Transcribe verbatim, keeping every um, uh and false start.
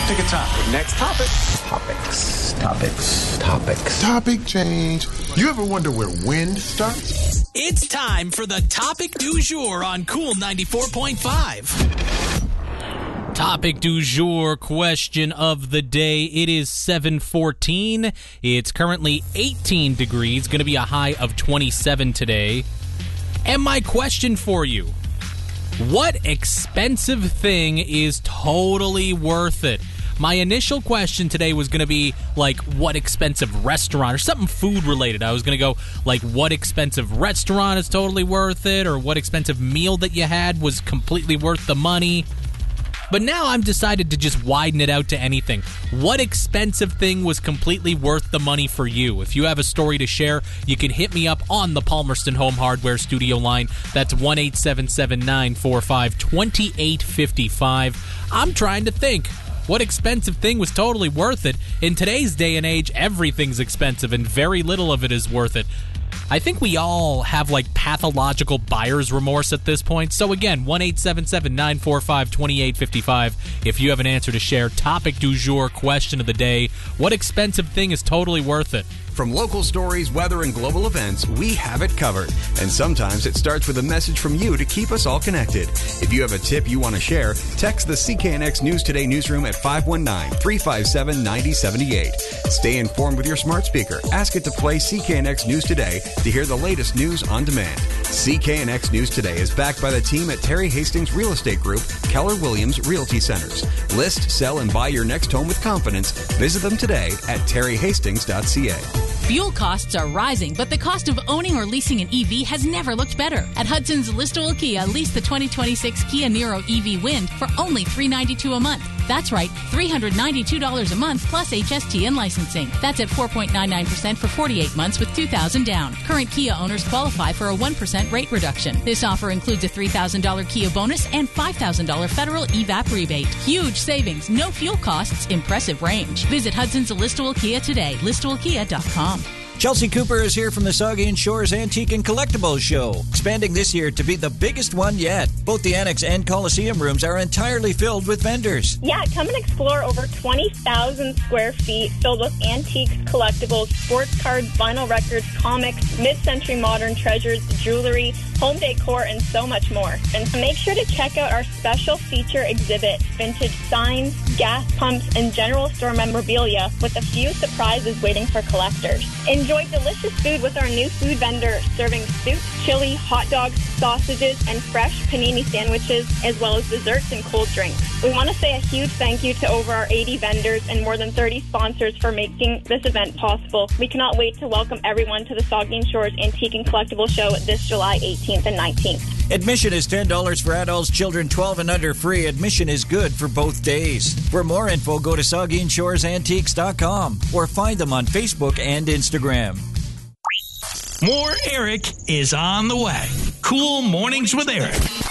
Pick a topic. Next topic. Topics, topics, topics. Topic change. You ever wonder where wind starts? It's time for the topic du jour on Cool ninety-four point five. Topic du jour, question of the day. It is seven fourteen. It's currently eighteen degrees, going to be a high of twenty-seven today. And my question for you, what expensive thing is totally worth it? My initial question today was going to be, like, what expensive restaurant or something food-related. I was going to go, like, what expensive restaurant is totally worth it, or what expensive meal that you had was completely worth the money. But now I'm decided to just widen it out to anything. What expensive thing was completely worth the money for you? If you have a story to share, you can hit me up on the Palmerston Home Hardware studio line. That's one eight seven seven, nine four five, two eight five five. I'm trying to think. What expensive thing was totally worth it? In today's day and age, everything's expensive and very little of it is worth it. I think we all have, like, pathological buyer's remorse at this point. So again, one eight seven seven, nine four five, two eight five five. If you have an answer to share, topic du jour, question of the day, what expensive thing is totally worth it? From local stories, weather, and global events, we have it covered. And sometimes it starts with a message from you to keep us all connected. If you have a tip you want to share, text the C K N X News Today newsroom at five one nine, three five seven, nine zero seven eight. Stay informed with your smart speaker. Ask it to play C K N X News Today to hear the latest news on demand. C K N X News Today is backed by the team at Terry Hastings Real Estate Group, Keller Williams Realty Centers. List, sell, and buy your next home with confidence. Visit them today at terry hastings dot c a. Fuel costs are rising, but the cost of owning or leasing an E V has never looked better. At Hudson's Listowel Kia, lease the twenty twenty-six Kia Niro E V Wind for only three hundred ninety-two dollars a month. That's right, three hundred ninety-two dollars a month plus H S T and licensing. That's at four point nine nine percent for forty-eight months with two thousand dollars down. Current Kia owners qualify for a one percent rate reduction. This offer includes a three thousand dollars Kia bonus and five thousand dollars federal E V A P rebate. Huge savings, no fuel costs, impressive range. Visit Hudson's Listowel Kia today, listowel kia dot com. Chelsea Cooper is here from the Saugeen Shores Antique and Collectibles Show, expanding this year to be the biggest one yet. Both the Annex and Coliseum rooms are entirely filled with vendors. Yeah, come and explore over twenty thousand square feet filled with antiques, collectibles, sports cards, vinyl records, comics, mid-century modern treasures, jewelry, home decor, and so much more. And make sure to check out our special feature exhibit, vintage signs, gas pumps, and general store memorabilia with a few surprises waiting for collectors. Enjoy delicious food with our new food vendor serving soup, chili, hot dogs, sausages, and fresh panini sandwiches, as well as desserts and cold drinks. We want to say a huge thank you to over our eighty vendors and more than thirty sponsors for making this event possible. We cannot wait to welcome everyone to the Saugeen Shores Antique and Collectible Show this July eighteenth and nineteenth. Admission is ten dollars for adults, children twelve and under free. Admission is good for both days. For more info, go to Saugeen Shores Antiques dot com or find them on Facebook and Instagram. More Eric is on the way. Cool Mornings with Eric.